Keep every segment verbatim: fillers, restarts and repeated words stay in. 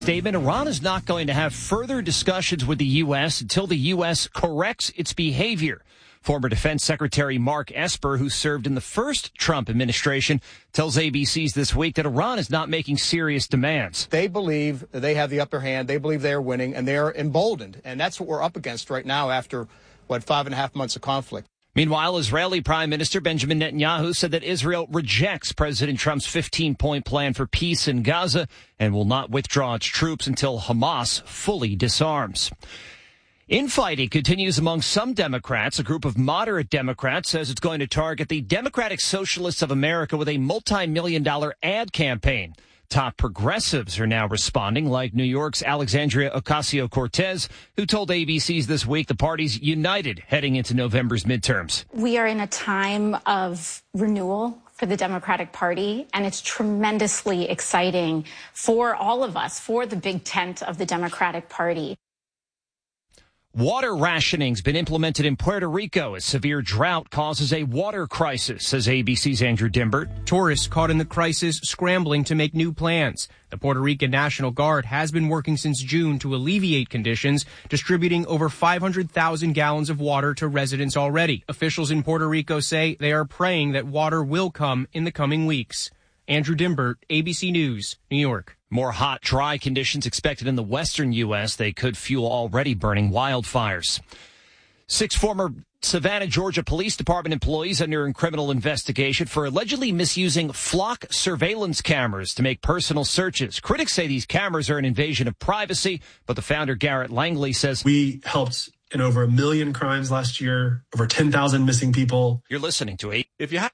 Statement, Iran is not going to have further discussions with the U S until the U S corrects its behavior. Former Defense Secretary Mark Esper, who served in the first Trump administration, tells A B C's This Week that Iran is not making serious demands. They believe they have the upper hand. They believe they are winning, and they are emboldened. And that's what we're up against right now after, what, five and a half months of conflict. Meanwhile, Israeli Prime Minister Benjamin Netanyahu said that Israel rejects President Trump's fifteen-point plan for peace in Gaza and will not withdraw its troops until Hamas fully disarms. Infighting continues among some Democrats. A group of moderate Democrats says it's going to target the Democratic Socialists of America with a multi-million dollar ad campaign. Top progressives are now responding, like New York's Alexandria Ocasio-Cortez, who told A B C's This Week the party's united heading into November's midterms. We are in a time of renewal for the Democratic Party, and it's tremendously exciting for all of us, for the big tent of the Democratic Party. Water rationing's been implemented in Puerto Rico as severe drought causes a water crisis, says A B C's Andrew Dimbert. Tourists caught in the crisis scrambling to make new plans. The Puerto Rican National Guard has been working since June to alleviate conditions, distributing over five hundred thousand gallons of water to residents already. Officials in Puerto Rico say they are praying that water will come in the coming weeks. Andrew Dimbert, A B C News, New York. More hot, dry conditions expected in the western U S. They could fuel already burning wildfires. Six former Savannah, Georgia Police Department employees under a criminal investigation for allegedly misusing flock surveillance cameras to make personal searches. Critics say these cameras are an invasion of privacy, but the founder, Garrett Langley, says we helped in over a million crimes last year, over ten thousand missing people. You're listening to eight. If you have.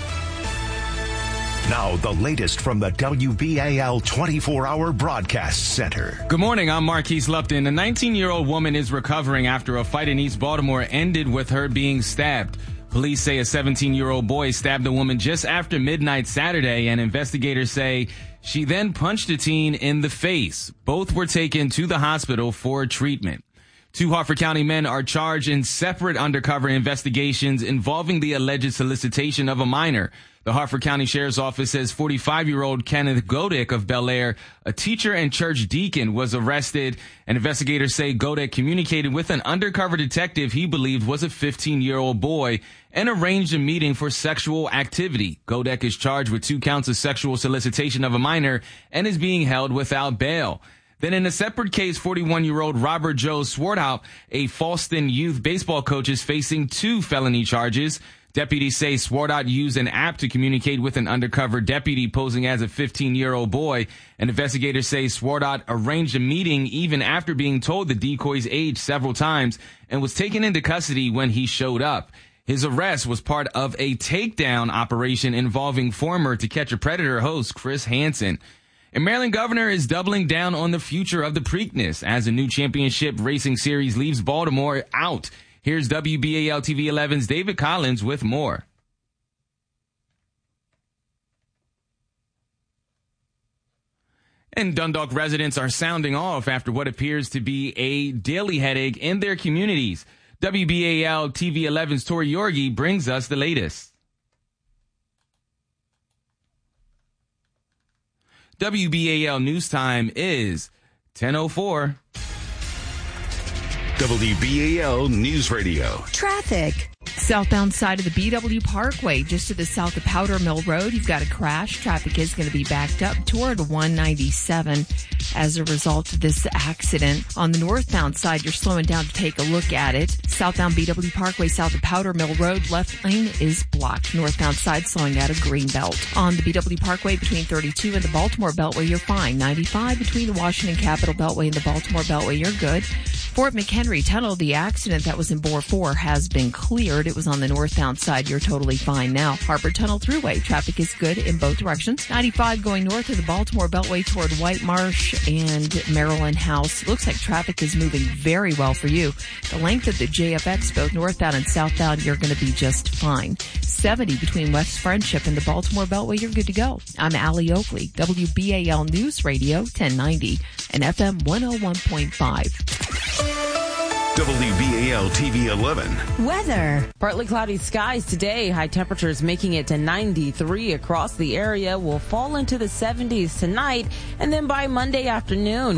Now, the latest from the W B A L twenty-four hour Broadcast Center. Good morning, I'm Marquise Lupton. A nineteen-year-old woman is recovering after a fight in East Baltimore ended with her being stabbed. Police say a seventeen-year-old boy stabbed a woman just after midnight Saturday, and investigators say she then punched a teen in the face. Both were taken to the hospital for treatment. Two Harford County men are charged in separate undercover investigations involving the alleged solicitation of a minor. The Harford County Sheriff's Office says forty-five-year-old Kenneth Godek of Bel Air, a teacher and church deacon, was arrested. And investigators say Godek communicated with an undercover detective he believed was a fifteen-year-old boy and arranged a meeting for sexual activity. Godek is charged with two counts of sexual solicitation of a minor and is being held without bail. Then in a separate case, forty-one-year-old Robert Joe Swartout, a Falston youth baseball coach, is facing two felony charges. Deputies say Swartout used an app to communicate with an undercover deputy posing as a fifteen-year-old boy. And investigators say Swartout arranged a meeting even after being told the decoy's age several times and was taken into custody when he showed up. His arrest was part of a takedown operation involving former To Catch a Predator host Chris Hansen. And Maryland governor is doubling down on the future of the Preakness as a new championship racing series leaves Baltimore out. Here's W B A L T V eleven's David Collins with more. And Dundalk residents are sounding off after what appears to be a daily headache in their communities. W B A L T V eleven's Tori Yorgi brings us the latest. W B A L News Time is ten oh four. W B A L News Radio. Traffic. Southbound side of the B W Parkway, just to the south of Powder Mill Road, you've got a crash. Traffic is going to be backed up toward one ninety-seven as a result of this accident. On the northbound side, you're slowing down to take a look at it. Southbound B W Parkway, south of Powder Mill Road, left lane is blocked. Northbound side slowing out of Greenbelt. On the B W Parkway between thirty-two and the Baltimore Beltway, you're fine. ninety-five between the Washington Capitol Beltway and the Baltimore Beltway, you're good. Fort McHenry Tunnel, the accident that was in Bore four has been cleared. It was on the northbound side. You're totally fine now. Harbor Tunnel Thruway, traffic is good in both directions. ninety-five going north of the Baltimore Beltway toward White Marsh and Maryland House. Looks like traffic is moving very well for you. The length of the J F X, both northbound and southbound, you're going to be just fine. seventy between West Friendship and the Baltimore Beltway, you're good to go. I'm Allie Oakley, W B A L News Radio ten ninety and F M one oh one point five. W B A L T V eleven. Weather. Partly cloudy skies today. High temperatures making it to ninety-three across the area. Will fall into the seventies tonight. And then by Monday afternoon,